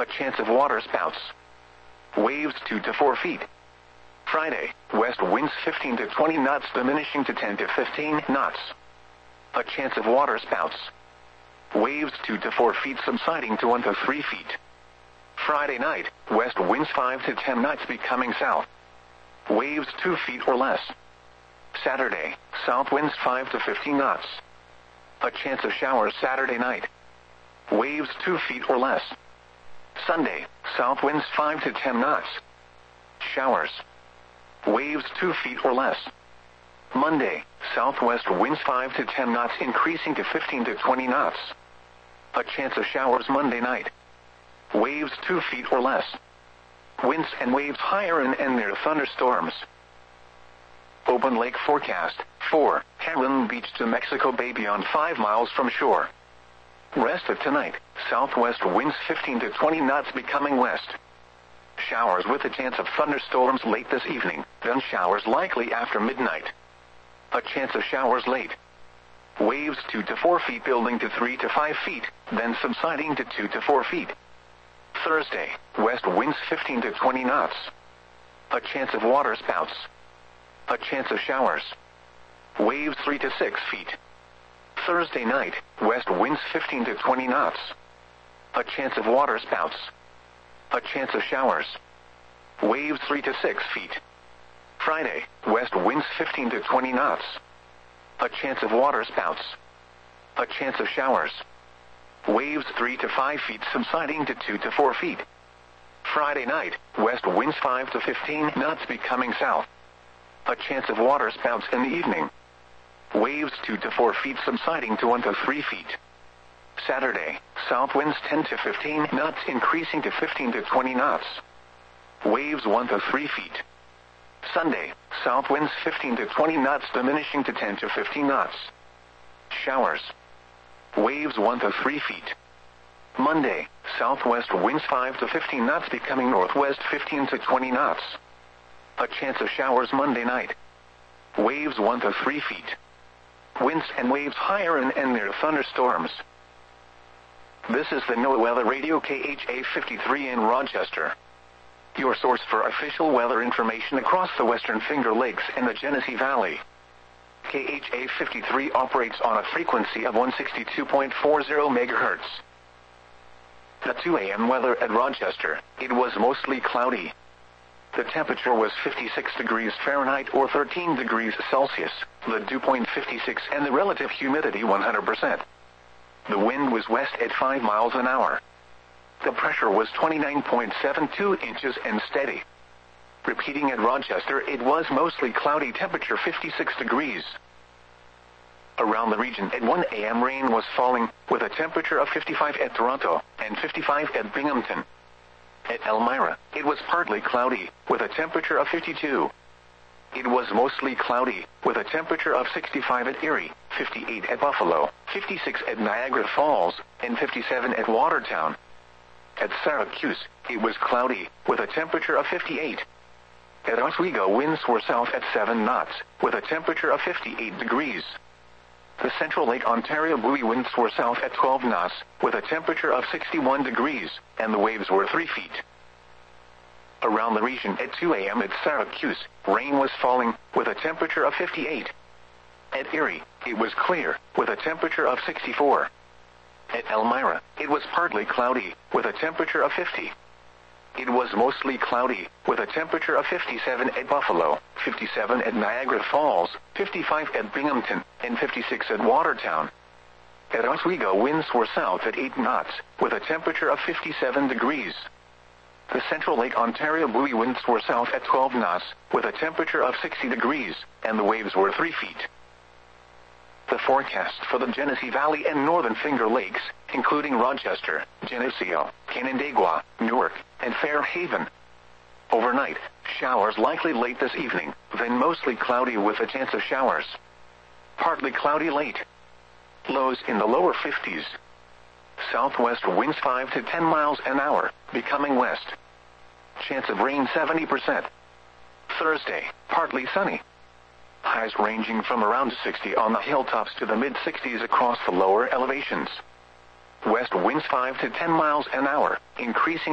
A chance of water spouts. Waves 2 to 4 feet. Friday, west winds 15 to 20 knots diminishing to 10 to 15 knots. A chance of water spouts. Waves 2 to 4 feet subsiding to 1 to 3 feet. Friday night, west winds 5 to 10 knots becoming south. Waves 2 feet or less. Saturday, south winds 5 to 15 knots. A chance of showers Saturday night. Waves 2 feet or less. Sunday, south winds 5 to 10 knots. Showers. Waves 2 feet or less. Monday, southwest winds 5 to 10 knots increasing to 15 to 20 knots. A chance of showers Monday night. Waves 2 feet or less. Winds and waves higher and near thunderstorms. Open lake forecast. 4. Heron Beach to Mexico Bay beyond 5 miles from shore. Rest of tonight, southwest winds 15 to 20 knots becoming west. Showers with a chance of thunderstorms late this evening, then showers likely after midnight. A chance of showers late. Waves 2 to 4 feet building to 3 to 5 feet, then subsiding to 2 to 4 feet. Thursday, west winds 15 to 20 knots. A chance of water spouts. A chance of showers. Waves 3 to 6 feet. Thursday night, west winds 15 to 20 knots. A chance of water spouts. A chance of showers. Waves 3 to 6 feet. Friday, west winds 15 to 20 knots. A chance of water spouts. A chance of showers. Waves 3 to 5 feet subsiding to 2 to 4 feet. Friday night, west winds 5 to 15 knots becoming south. A chance of water spouts in the evening. Waves 2 to 4 feet subsiding to 1 to 3 feet. Saturday, south winds 10 to 15 knots increasing to 15 to 20 knots. Waves 1 to 3 feet. Sunday, south winds 15 to 20 knots diminishing to 10 to 15 knots. Showers. Waves 1 to 3 feet. Monday, southwest winds 5 to 15 knots becoming northwest 15 to 20 knots. A chance of showers Monday night. Waves 1 to 3 feet. Winds and waves higher and near thunderstorms. This is the NOAA Weather Radio KHA 53 in Rochester. Your source for official weather information across the Western Finger Lakes and the Genesee Valley. KHA 53 operates on a frequency of 162.40 MHz. At 2 a.m. weather at Rochester, it was mostly cloudy. The temperature was 56 degrees Fahrenheit or 13 degrees Celsius, the dew point 56 and the relative humidity 100%. The wind was west at 5 miles an hour. The pressure was 29.72 inches and steady. Repeating at Rochester, it was mostly cloudy, temperature 56 degrees. Around the region at 1 a.m. rain was falling, with a temperature of 55 at Toronto and 55 at Binghamton. At Elmira, it was partly cloudy, with a temperature of 52. It was mostly cloudy, with a temperature of 65 at Erie, 58 at Buffalo, 56 at Niagara Falls, and 57 at Watertown. At Syracuse, it was cloudy, with a temperature of 58. At Oswego, winds were south at 7 knots, with a temperature of 58 degrees. The Central Lake Ontario buoy winds were south at 12 knots, with a temperature of 61 degrees, and the waves were 3 feet. Around the region at 2 a.m. at Syracuse, rain was falling, with a temperature of 58. At Erie, it was clear, with a temperature of 64. At Elmira, it was partly cloudy, with a temperature of 50. It was mostly cloudy, with a temperature of 57 at Buffalo, 57 at Niagara Falls, 55 at Binghamton, and 56 at Watertown. At Oswego, winds were south at 8 knots, with a temperature of 57 degrees. The Central Lake Ontario buoy winds were south at 12 knots, with a temperature of 60 degrees, and the waves were 3 feet. The forecast for the Genesee Valley and Northern Finger Lakes, including Rochester, Geneseo, Canandaigua, Newark, and Fairhaven. Overnight, showers likely late this evening, then mostly cloudy with a chance of showers. Partly cloudy late. Lows in the lower 50s. Southwest winds 5 to 10 miles an hour, becoming west. Chance of rain 70%. Thursday, partly sunny. Highs ranging from around 60 on the hilltops to the mid-60s across the lower elevations. West winds 5 to 10 miles an hour, increasing